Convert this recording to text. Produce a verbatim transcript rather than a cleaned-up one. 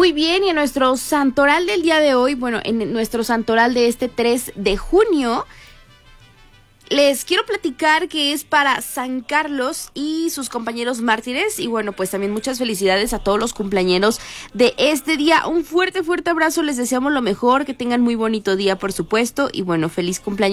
Muy bien, y en nuestro santoral del día de hoy, bueno, en nuestro santoral de este tres de junio, les quiero platicar que es para San Carlos y sus compañeros mártires. Y bueno, pues también muchas felicidades a todos los cumpleañeros de este día. Un fuerte, fuerte abrazo, les deseamos lo mejor, que tengan muy bonito día, por supuesto. Y bueno, feliz cumpleaños